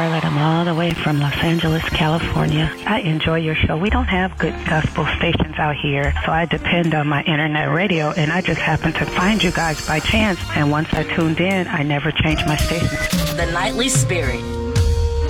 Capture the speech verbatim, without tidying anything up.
Charlotte. I'm all the way from Los Angeles, California. I enjoy your show. We don't have good gospel stations out here, so I depend on my internet radio, and I just happened to find you guys by chance, and once I tuned in, I never changed my station. The Nightly Spirit.